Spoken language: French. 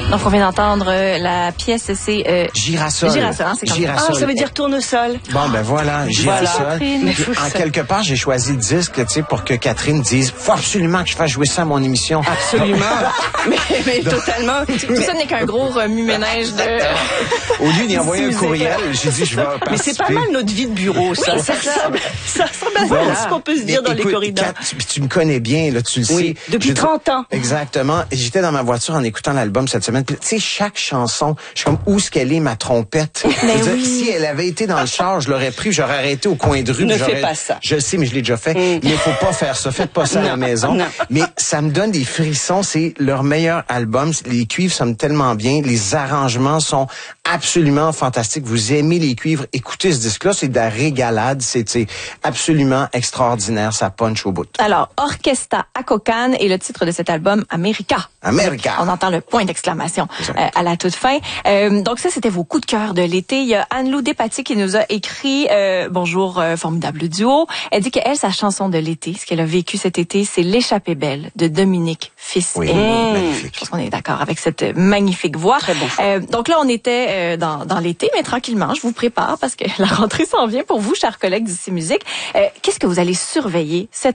Donc, on vient d'entendre la pièce, c'est... Girasol. Girasol, hein, c'est comme Girasol. Ah, ça veut dire tournesol. Bon, ben voilà, Girasol. Catherine. Puis, en quelque part, j'ai choisi le disque, tu sais, pour que Catherine dise, faut absolument que je fasse jouer ça à mon émission. Absolument. mais totalement. Tout ça n'est qu'un gros remue-ménage de... Au lieu d'y envoyer un courriel, j'ai dit, je vais participer. Mais c'est pas mal notre vie de bureau, ça. Oui, ça ressemble à Voilà. ce qu'on peut se dire dans les Écoute, corridors. Kat, tu me connais bien, là, tu le Oui, sais. depuis 30 ans. Exactement. Et j'étais dans ma voiture en écoutant l'album cette semaine. Puis, tu sais, chaque chanson, je suis comme, où est-ce qu'elle est, ma trompette? Je veux dire, oui. si elle avait été dans le char, je l'aurais pris, j'aurais arrêté au coin de rue. Ne puis fais j'aurais- pas ça. Je le sais, mais je l'ai déjà fait. Mais il faut pas faire ça. Faites pas ça à la maison. Non. Mais ça me donne des frissons. C'est leur meilleur album. Les cuivres sonnent tellement bien. Les arrangements sont absolument fantastiques. Vous aimez les cuivres. Écoutez ce disque-là. C'est de la régalade. C'est absolument extraordinaire. Ça punch au bout. Alors, Orchestra Acocan est le titre de cet album, America. America. On entend le point d'exclamation Exact. à la toute fin. Donc ça, c'était vos coups de cœur de l'été. Il y a Anne-Lou Despatie qui nous a écrit bonjour, formidable duo. Elle dit qu'elle, sa chanson de l'été, ce qu'elle a vécu cet été, c'est L'échappée belle de Dominique Fils. Oui, Aimé. magnifique. Je pense qu'on est d'accord avec cette magnifique voix. Très bon choix. Donc là, on était dans l'été, mais tranquillement, je vous prépare parce que la rentrée s'en vient pour vous, chers collègues d'ici Musique. Qu'est-ce que vous allez surveiller cette